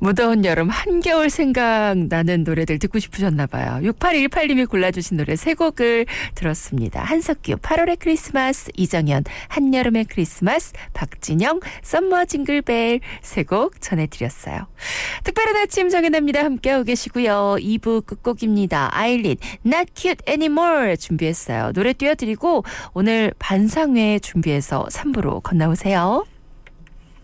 무더운 여름 한겨울 생각나는 노래들 듣고 싶으셨나 봐요. 6818님이 골라주신 노래 세 곡을 들었습니다. 한석규 8월의 크리스마스, 이정현 한여름의 크리스마스, 박진영 썸머 징글벨 세 곡 전해드렸어요. 특별한 아침 정연아입니다. 함께하고 계시고요. 2부 끝곡입니다. 아일린 Not Cute Anymore 준비했어요. 노래 띄워드리고 오늘 반상회 준비해서 3부로 건너오세요.